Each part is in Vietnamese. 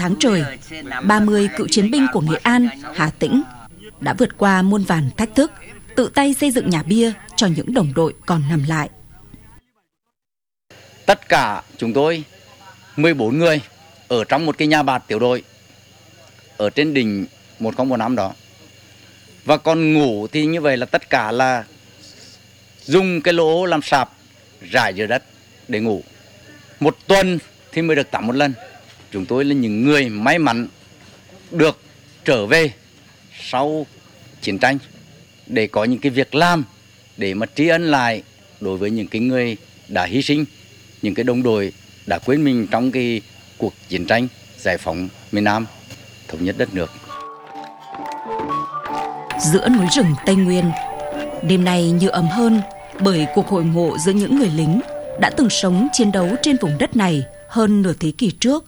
tháng trời, 30 cựu chiến binh của Nghệ An, Hà Tĩnh đã vượt qua muôn vàn thách thức, tự tay xây dựng nhà bia cho những đồng đội còn nằm lại. Tất cả chúng tôi 14 người ở trong một cái nhà bạt tiểu đội ở trên đỉnh 1015 đó. Và còn ngủ thì như vậy là tất cả là dùng cái lỗ làm sạp rải dưới đất để ngủ. Một tuần thì mới được tắm một lần. Chúng tôi là những người may mắn được trở về sau chiến tranh để có những cái việc làm để mà tri ân lại đối với những cái người đã hy sinh, những cái đồng đội đã quên mình trong cái cuộc chiến tranh giải phóng miền Nam, thống nhất đất nước. Giữa núi rừng Tây Nguyên, đêm nay như ấm hơn bởi cuộc hội ngộ giữa những người lính đã từng sống chiến đấu trên vùng đất này hơn nửa thế kỷ trước.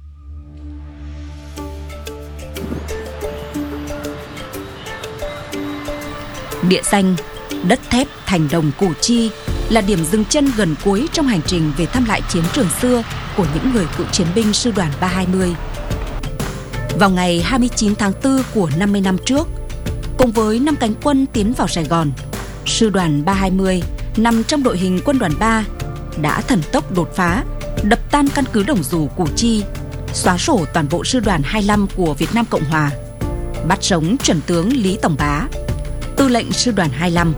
Địa danh đất thép Thành Đồng Củ Chi là điểm dừng chân gần cuối trong hành trình về thăm lại chiến trường xưa của những người cựu chiến binh sư đoàn 320. Vào ngày 29 tháng 4 của 50 năm trước, cùng với 5 cánh quân tiến vào Sài Gòn, sư đoàn 320 nằm trong đội hình quân đoàn 3 đã thần tốc đột phá, đập tan căn cứ Đồng Dù Củ Chi, xóa sổ toàn bộ sư đoàn 25 của Việt Nam Cộng Hòa, bắt sống chuẩn tướng Lý Tổng Bá, tư lệnh sư đoàn 25.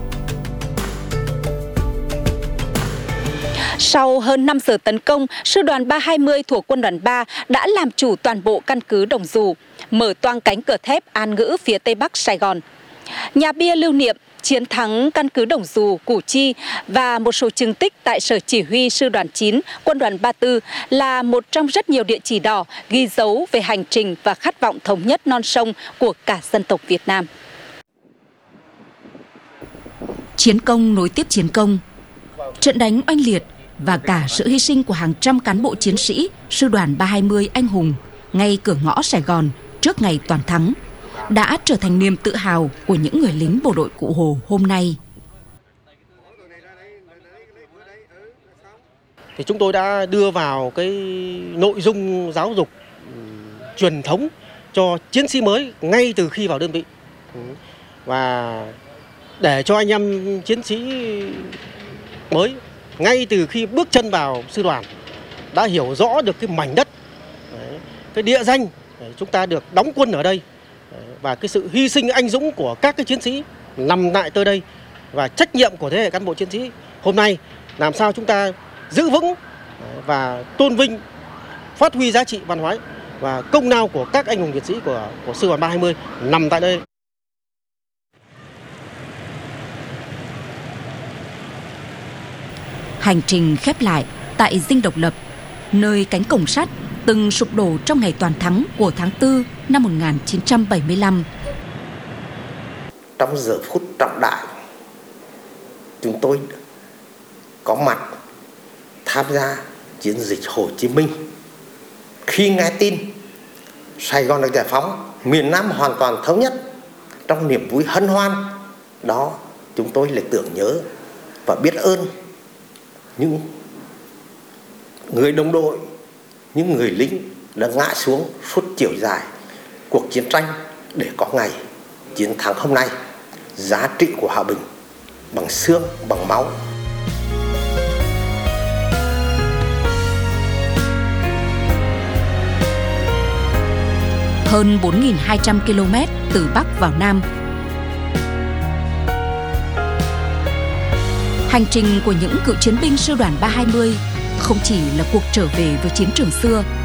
Sau hơn 5 giờ tấn công, sư đoàn 320 thuộc quân đoàn 3 đã làm chủ toàn bộ căn cứ Đồng Dù, mở toang cánh cửa thép An Ngữ phía tây bắc Sài Gòn. Nhà bia lưu niệm chiến thắng căn cứ Đồng Dù, Củ Chi và một số chứng tích tại sở chỉ huy sư đoàn 9, quân đoàn 34 là một trong rất nhiều địa chỉ đỏ ghi dấu về hành trình và khát vọng thống nhất non sông của cả dân tộc Việt Nam. Chiến công nối tiếp chiến công, trận đánh oanh liệt và cả sự hy sinh của hàng trăm cán bộ chiến sĩ sư đoàn 320 anh hùng ngay cửa ngõ Sài Gòn trước ngày toàn thắng đã trở thành niềm tự hào của những người lính bộ đội Cụ Hồ hôm nay. Thì chúng tôi đã đưa vào cái nội dung giáo dục truyền thống cho chiến sĩ mới ngay từ khi vào đơn vị, và để cho anh em chiến sĩ mới ngay từ khi bước chân vào sư đoàn đã hiểu rõ được cái mảnh đất, cái địa danh chúng ta được đóng quân ở đây, và cái sự hy sinh anh dũng của các cái chiến sĩ nằm tại tới đây, và trách nhiệm của thế hệ cán bộ chiến sĩ hôm nay làm sao chúng ta giữ vững và tôn vinh, phát huy giá trị văn hóa và công lao của các anh hùng liệt sĩ của sư đoàn 320 nằm tại đây. Hành trình khép lại tại Dinh Độc Lập, nơi cánh cổng sắt từng sụp đổ trong ngày toàn thắng của tháng 4 năm 1975. Trong giờ phút trọng đại, chúng tôi có mặt tham gia chiến dịch Hồ Chí Minh. Khi nghe tin Sài Gòn được giải phóng, miền Nam hoàn toàn thống nhất, trong niềm vui hân hoan đó, chúng tôi lại tưởng nhớ và biết ơn những người đồng đội, những người lính đã ngã xuống suốt chiều dài cuộc chiến tranh để có ngày chiến thắng hôm nay. Giá trị của hòa bình bằng xương, bằng máu. Hơn 4.200 km từ Bắc vào Nam. Hành trình của những cựu chiến binh sư đoàn 320 không chỉ là cuộc trở về với chiến trường xưa,